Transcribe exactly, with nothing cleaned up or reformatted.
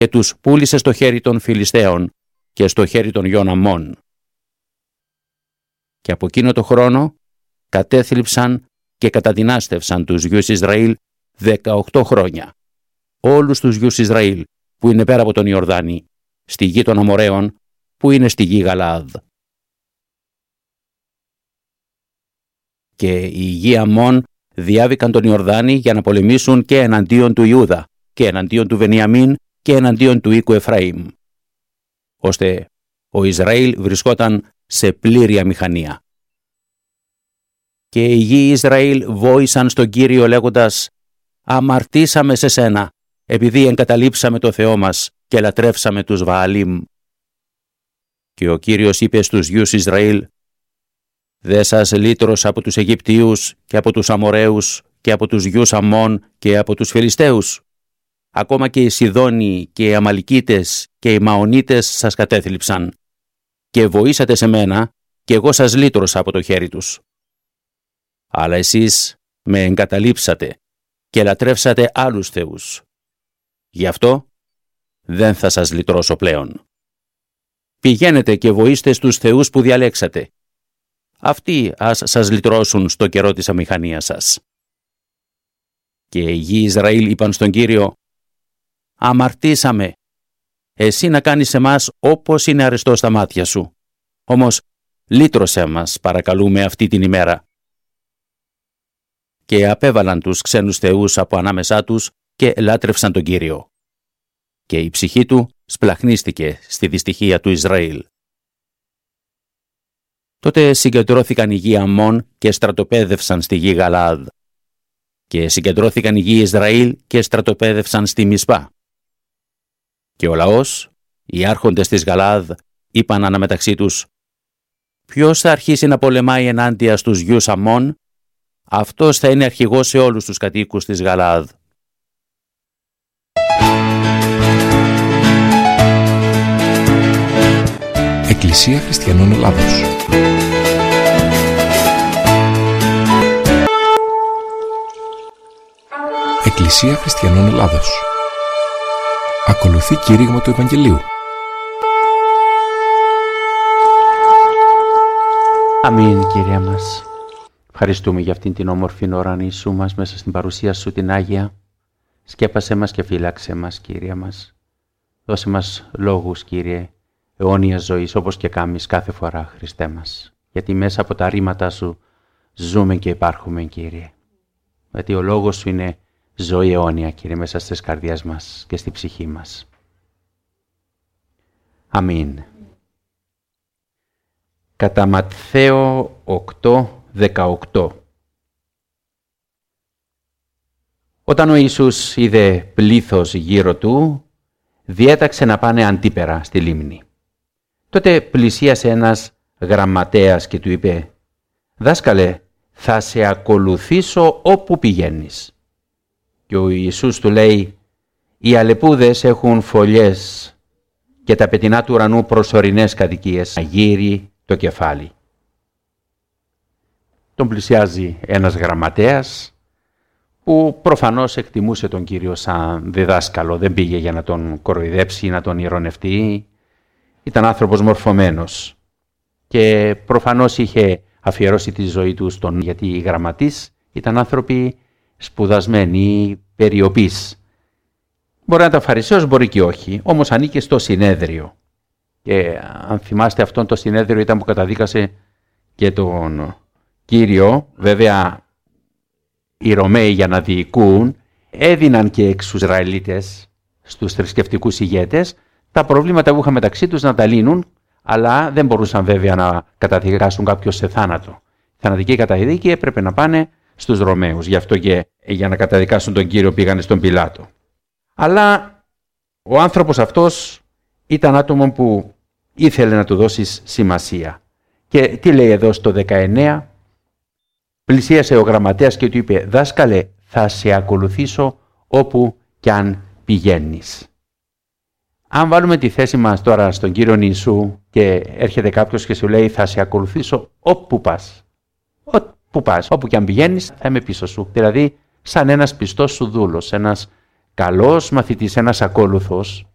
και τους πούλησε στο χέρι των Φιλιστέων και στο χέρι των γιών Αμμών. Και από εκείνο το χρόνο κατέθλιψαν και καταδυνάστευσαν τους γιους Ισραήλ δεκαοκτώ χρόνια, όλους τους γιους Ισραήλ που είναι πέρα από τον Ιορδάνη, στη γη των Αμοραίων που είναι στη γη Γαλαάδ. Και οι γη Αμμών διάβηκαν τον Ιορδάνη για να πολεμήσουν και εναντίον του Ιούδα και εναντίον του Βενιαμίν και εναντίον του οίκου Εφραήμ, ώστε ο Ισραήλ βρισκόταν σε πλήρη αμηχανία. Και οι γη Ισραήλ βόησαν στον Κύριο λέγοντας: «Αμαρτήσαμε σε σένα, επειδή εγκαταλείψαμε το Θεό μας και λατρεύσαμε τους Βααλίμ». Και ο Κύριος είπε στους γιους Ισραήλ: «Δε σας λύτρωσα από τους Αιγυπτίους και από τους Αμοραίους και από τους γιους Αμμών και από τους Φιλιστέους. Ακόμα και οι Σιδόνιοι και οι Αμαλικίτες και οι Μαονίτες σας κατέθλιψαν. Και βοήσατε σε μένα και εγώ σας λύτρωσα από το χέρι τους. Αλλά εσείς με εγκαταλείψατε και λατρεύσατε άλλους θεούς. Γι' αυτό δεν θα σας λυτρώσω πλέον. Πηγαίνετε και βοήστε στους θεούς που διαλέξατε. Αυτοί ας σας λυτρώσουν στο καιρό της αμηχανίας σας». Και οι γη Ισραήλ είπαν στον Κύριο: «Αμαρτήσαμε. Εσύ να κάνεις εμάς όπως είναι αρεστό στα μάτια σου. Όμως λύτρωσέ μας, παρακαλούμε, αυτή την ημέρα». Και απέβαλαν τους ξένους θεούς από ανάμεσά τους και λάτρευσαν τον Κύριο. Και η ψυχή του σπλαχνίστηκε στη δυστυχία του Ισραήλ. Τότε συγκεντρώθηκαν οι γη Αμμών και στρατοπέδευσαν στη γη Γαλαάδ. Και συγκεντρώθηκαν οι γη Ισραήλ και στρατοπέδευσαν στη Μισπά. Και ο λαός, οι άρχοντες της Γαλαάδ, είπαν αναμεταξύ τους: «Ποιος θα αρχίσει να πολεμάει ενάντια στους γιους Αμμών? Αυτός θα είναι αρχηγός σε όλους τους κατοίκους της Γαλαάδ». Εκκλησία Χριστιανών Ελλάδος. Εκκλησία Χριστιανών Ελλάδος. Ακολουθεί κήρυγμα του Ευαγγελίου. Αμήν, Κύριε μας. Ευχαριστούμε για αυτήν την όμορφη ώρα νήσου μας μέσα στην παρουσία Σου την Άγια. Σκέπασέ μας και φύλαξέ μας, Κύριε μας. Δώσε μας λόγους, Κύριε, αιώνιας ζωής, όπως και κάμεις κάθε φορά, Χριστέ μας. Γιατί μέσα από τα ρήματά Σου ζούμε και υπάρχουμε, Κύριε. Γιατί ο λόγος Σου είναι ζωή αιώνια, Κύριε, μέσα στις καρδιές μας και στη ψυχή μας. Αμήν. Κατά Ματθαίο οκτώ δεκαοκτώ. Όταν ο Ιησούς είδε πλήθος γύρω Του, διέταξε να πάνε αντίπερα στη λίμνη. Τότε πλησίασε ένας γραμματέας και του είπε: «Δάσκαλε, θα σε ακολουθήσω όπου πηγαίνεις». Και ο Ιησούς του λέει: «Οι αλεπούδες έχουν φωλιές και τα πετεινά του ουρανού προσωρινές κατοικίες, αγύρι το κεφάλι». Τον πλησιάζει ένας γραμματέας που προφανώς εκτιμούσε τον Κύριο σαν διδάσκαλο, δεν πήγε για να τον κοροϊδέψει ή να τον ειρωνευτεί. Ήταν άνθρωπος μορφωμένος και προφανώς είχε αφιερώσει τη ζωή του στον, γιατί οι γραμματείς ήταν άνθρωποι σπουδασμένοι, περιοπείς. Μπορεί να ήταν φαρισαίος, μπορεί και όχι, όμως ανήκε στο συνέδριο. Και αν θυμάστε, αυτόν το συνέδριο ήταν που καταδίκασε και τον Κύριο. Βέβαια, οι Ρωμαίοι για να διοικούν έδιναν και εξ Ισραηλίτες στους θρησκευτικούς ηγέτες τα προβλήματα που είχαν μεταξύ τους να τα λύνουν, αλλά δεν μπορούσαν βέβαια να καταδικάσουν κάποιον σε θάνατο. Η θανατική καταδίκη έπρεπε να πάνε στους Ρωμαίους. Γι' αυτό και για να καταδικάσουν τον Κύριο πήγανε στον Πιλάτο. Αλλά ο άνθρωπος αυτός ήταν άτομο που ήθελε να του δώσεις σημασία. Και τι λέει εδώ στο δεκαεννέα? Πλησίασε ο γραμματέας και του είπε: «Δάσκαλε, θα σε ακολουθήσω όπου κι αν πηγαίνεις». Αν βάλουμε τη θέση μας τώρα στον Κύριο Ιησού και έρχεται κάποιος και σου λέει: «Θα σε ακολουθήσω όπου πας». Όπου πας, όπου κι αν πηγαίνεις, θα είμαι πίσω σου. Δηλαδή, σαν ένας πιστός σου δούλος, ένας καλός μαθητής, ένας ακόλουθος,